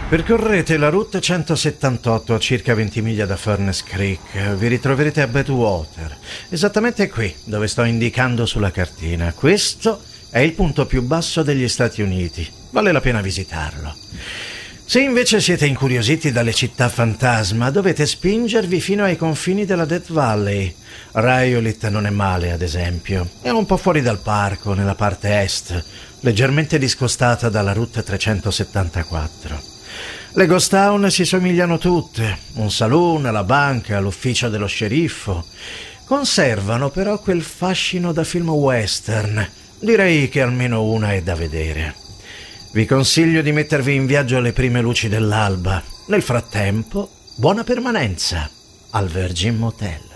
Percorrete la Route 178 a circa 20 miglia da Furnace Creek. Vi ritroverete a Badwater, esattamente qui, dove sto indicando sulla cartina. Questo è il punto più basso degli Stati Uniti. Vale la pena visitarlo. Se invece siete incuriositi dalle città fantasma, dovete spingervi fino ai confini della Death Valley. Riolet non è male, ad esempio. È un po' fuori dal parco, nella parte est, leggermente discostata dalla Route 374. Le ghost town si somigliano tutte, un saloon, la banca, l'ufficio dello sceriffo. Conservano però quel fascino da film western. Direi che almeno una è da vedere. Vi consiglio di mettervi in viaggio alle prime luci dell'alba. Nel frattempo, buona permanenza al Virgin Motel.